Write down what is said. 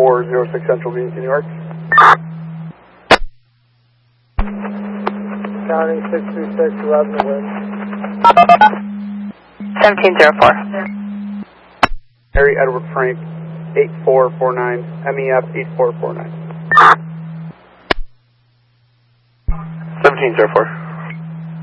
406 Central Venus, New York. County 636, 11 to wind. 1704. Harry Edward Frank, 8449, MEF 8449. 1704.